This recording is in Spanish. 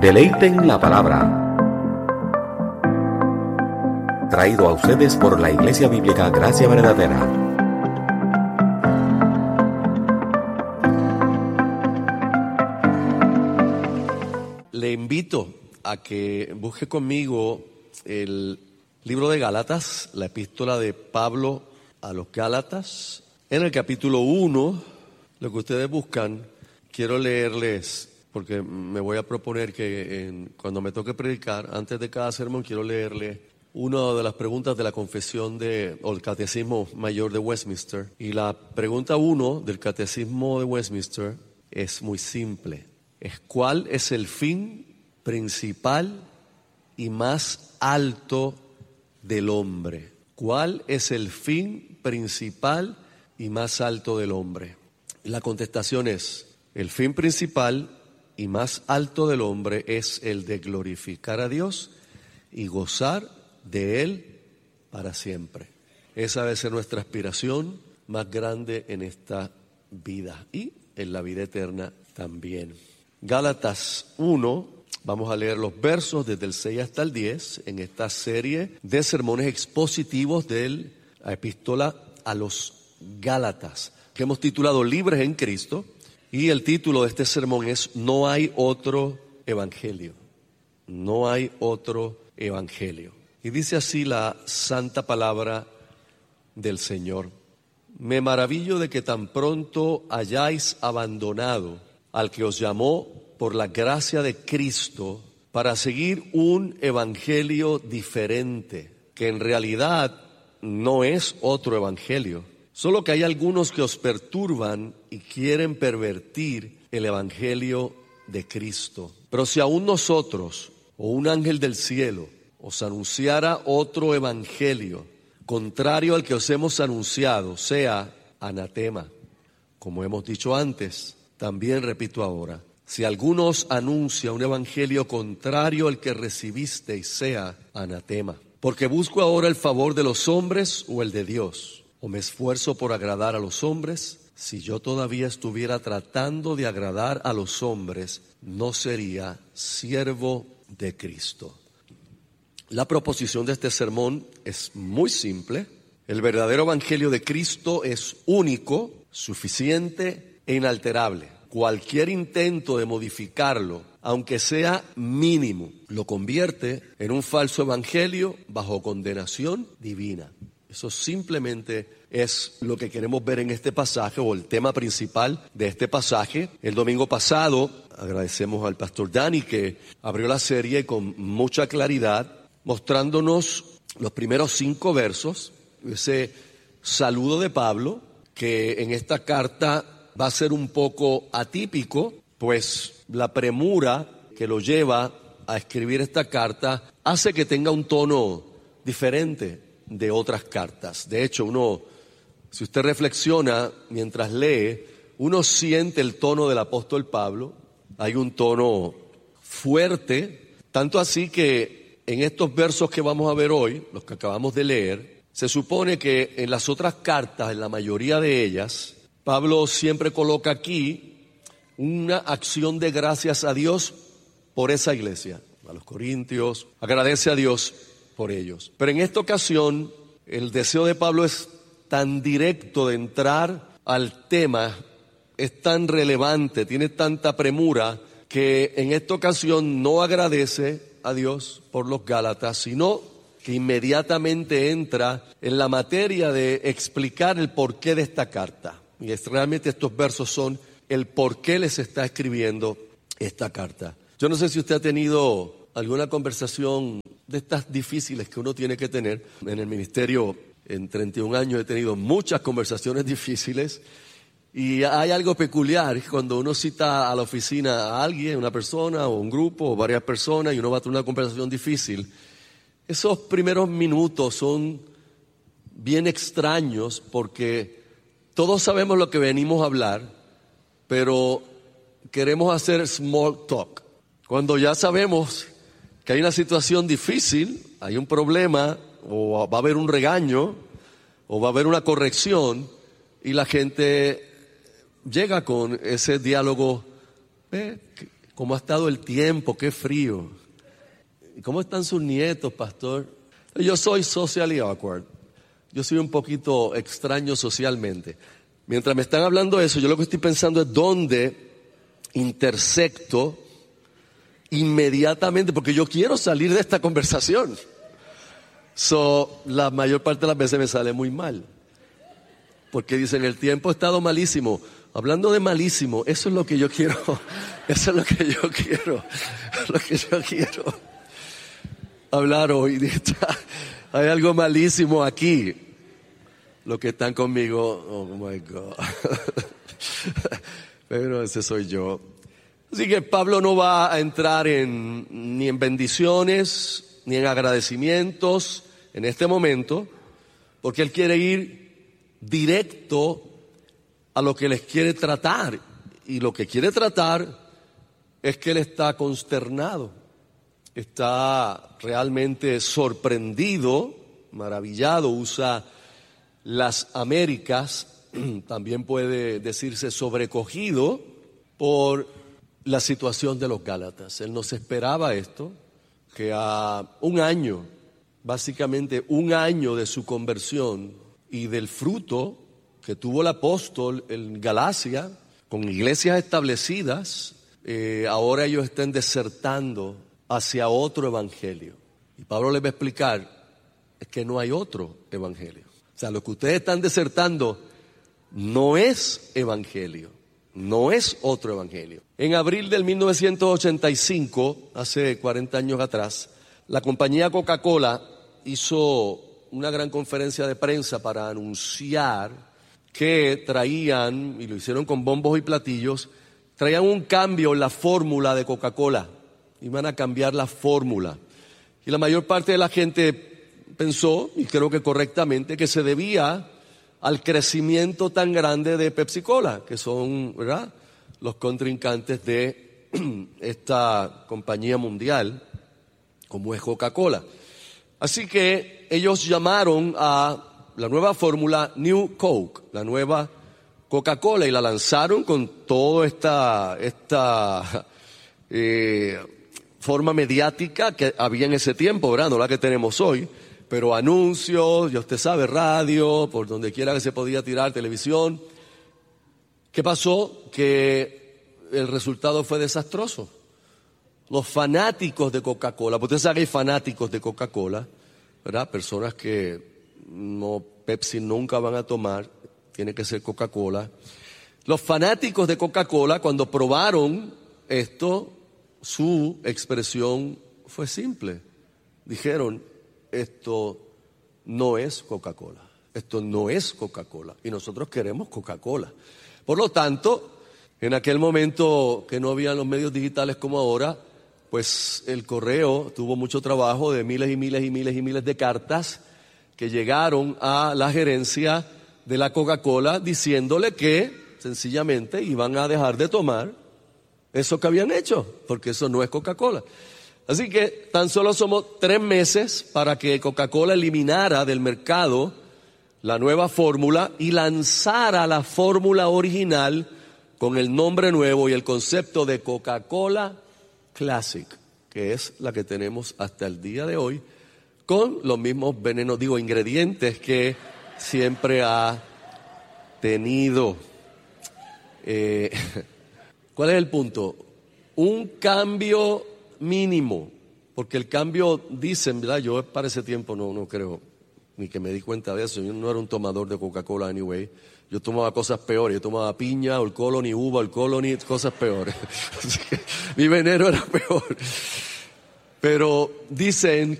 Deleiten la palabra. Traído a ustedes por la Iglesia Bíblica Gracia Verdadera. Le invito a que busque conmigo el libro de Gálatas, la epístola de Pablo a los Gálatas. En el capítulo 1, lo que ustedes buscan, quiero leerles, porque me voy a proponer que cuando me toque predicar, antes de cada sermón, quiero leerle una de las preguntas de la confesión o el Catecismo Mayor de Westminster. Y la pregunta 1 del Catecismo de Westminster es muy simple. ¿Cuál es el fin principal y más alto del hombre? ¿Cuál es el fin principal y más alto del hombre? La contestación es: el fin principal y más alto del hombre es el de glorificar a Dios y gozar de Él para siempre. Esa debe ser nuestra aspiración más grande en esta vida y en la vida eterna también. Gálatas 1, vamos a leer los versos desde el 6 hasta el 10 en esta serie de sermones expositivos de la epístola a los Gálatas, que hemos titulado Libres en Cristo, y el título de este sermón es No hay otro evangelio. No hay otro evangelio. Y dice así la santa palabra del Señor: Me maravillo de que tan pronto hayáis abandonado al que os llamó por la gracia de Cristo para seguir un evangelio diferente, que en realidad no es otro evangelio. Solo que hay algunos que os perturban y quieren pervertir el evangelio de Cristo. Pero si aún nosotros o un ángel del cielo os anunciara otro evangelio contrario al que os hemos anunciado, sea anatema. Como hemos dicho antes, también repito ahora: si alguno os anuncia un evangelio contrario al que recibisteis, sea anatema. Porque busco ahora el favor de los hombres o el de Dios. ¿O me esfuerzo por agradar a los hombres? Si yo todavía estuviera tratando de agradar a los hombres, no sería siervo de Cristo. La proposición de este sermón es muy simple. El verdadero evangelio de Cristo es único, suficiente e inalterable. Cualquier intento de modificarlo, aunque sea mínimo, lo convierte en un falso evangelio bajo condenación divina. Eso simplemente es lo que queremos ver en este pasaje, o el tema principal de este pasaje. El domingo pasado agradecemos al pastor Dani, que abrió la serie con mucha claridad, mostrándonos los primeros 5 versos, ese saludo de Pablo, que en esta carta va a ser un poco atípico, pues la premura que lo lleva a escribir esta carta hace que tenga un tono diferente de otras cartas. De hecho, si usted reflexiona mientras lee, uno siente el tono del apóstol Pablo. Hay un tono fuerte, tanto así que en estos versos que vamos a ver hoy, los que acabamos de leer, se supone que en las otras cartas, en la mayoría de ellas, Pablo siempre coloca aquí una acción de gracias a Dios por esa iglesia, a los corintios, agradece a Dios por ellos. Pero en esta ocasión, el deseo de Pablo es tan directo de entrar al tema, es tan relevante, tiene tanta premura, que en esta ocasión no agradece a Dios por los Gálatas, sino que inmediatamente entra en la materia de explicar el porqué de esta carta. Y realmente estos versos son el por qué les está escribiendo esta carta. Yo no sé si usted ha tenido alguna conversación de estas difíciles que uno tiene que tener. En el ministerio, en 31 años, he tenido muchas conversaciones difíciles. Y hay algo peculiar cuando uno cita a la oficina a alguien, una persona o un grupo o varias personas, y uno va a tener una conversación difícil. Esos primeros minutos son bien extraños porque todos sabemos lo que venimos a hablar, pero queremos hacer small talk. Cuando ya sabemos que hay una situación difícil, hay un problema, o va a haber un regaño, o va a haber una corrección, y la gente llega con ese diálogo ¿Cómo ha estado el tiempo? Qué frío. ¿Cómo están sus nietos, pastor? Yo soy socially awkward. Yo soy un poquito extraño socialmente. Mientras me están hablando de eso, yo lo que estoy pensando es dónde intersecto inmediatamente, porque yo quiero salir de esta conversación. La mayor parte de las veces me sale muy mal. Porque dicen, el tiempo ha estado malísimo. Hablando de malísimo, eso es lo que yo quiero. Eso es lo que yo quiero. Lo que yo quiero hablar hoy. Hay algo malísimo aquí. Los que están conmigo, oh my God. Pero ese soy yo. Así que Pablo no va a entrar ni en bendiciones, ni en agradecimientos en este momento, porque él quiere ir directo a lo que les quiere tratar. Y lo que quiere tratar es que él está consternado, está realmente sorprendido, maravillado, usa las Américas, también puede decirse sobrecogido por la situación de los Gálatas. Él no se esperaba esto, que a un año, básicamente un año de su conversión y del fruto que tuvo el apóstol en Galacia, con iglesias establecidas, ahora ellos estén desertando hacia otro evangelio. Y Pablo les va a explicar, es que no hay otro evangelio. O sea, lo que ustedes están desertando no es evangelio, no es otro evangelio. En abril del 1985, hace 40 años atrás, la compañía Coca-Cola hizo una gran conferencia de prensa para anunciar que traían, y lo hicieron con bombos y platillos, traían un cambio en la fórmula de Coca-Cola. Iban a cambiar la fórmula. Y la mayor parte de la gente pensó, y creo que correctamente, que se debía al crecimiento tan grande de Pepsi-Cola, que son, ¿verdad?, los contrincantes de esta compañía mundial, como es Coca-Cola. Así que ellos llamaron a la nueva fórmula New Coke, la nueva Coca-Cola, y la lanzaron con toda esta forma mediática que había en ese tiempo, ¿verdad?, no la que tenemos hoy, pero anuncios, ya usted sabe, radio, por donde quiera que se podía tirar, televisión. ¿Qué pasó? Que el resultado fue desastroso. Los fanáticos de Coca-Cola, porque usted sabe que hay fanáticos de Coca-Cola, ¿verdad?, personas que no, Pepsi nunca van a tomar, tiene que ser Coca-Cola. Los fanáticos de Coca-Cola, cuando probaron esto, su expresión fue simple. Dijeron, esto no es Coca-Cola, esto no es Coca-Cola, y nosotros queremos Coca-Cola. Por lo tanto, en aquel momento que no había los medios digitales como ahora, pues el correo tuvo mucho trabajo de miles y miles y miles y miles de cartas que llegaron a la gerencia de la Coca-Cola diciéndole que sencillamente iban a dejar de tomar eso que habían hecho, porque eso no es Coca-Cola. Así que tan solo somos 3 meses para que Coca-Cola eliminara del mercado la nueva fórmula y lanzara la fórmula original con el nombre nuevo y el concepto de Coca-Cola Classic, que es la que tenemos hasta el día de hoy, con los mismos ingredientes que siempre ha tenido. ¿Cuál es el punto? Un cambio mínimo, porque el cambio, dicen, ¿verdad? Yo para ese tiempo no creo, ni que me di cuenta de eso. Yo no era un tomador de Coca-Cola anyway. Yo tomaba cosas peores. Yo tomaba piña, Old Colony, uva, Old Colony, cosas peores. Así que mi veneno era peor. Pero dicen